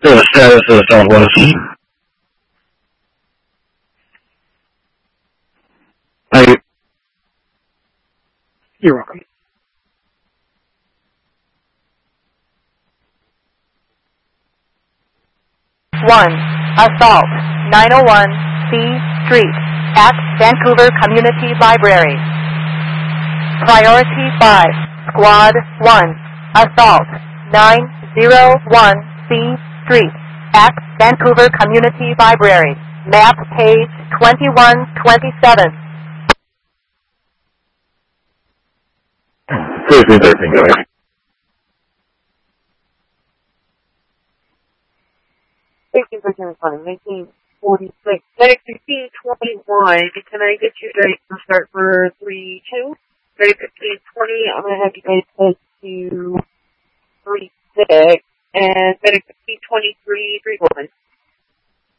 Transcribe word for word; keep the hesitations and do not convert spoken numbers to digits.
The status of the Southwest. I, You're welcome. one. Assault. nine oh one C Street at Vancouver Community Library. Priority five. Squad one. Assault. nine oh one C Street at Vancouver Community Library. Map page twenty-one twenty-seven. thirteen thirteen, go ahead. thirteen thirteen, nineteen forty-six. Medic fifteen twenty-one. Can I get you guys to start for three two? Medic fifteen twenty, I'm going to have you guys head to three six. And Medic fifteen twenty-three, three one.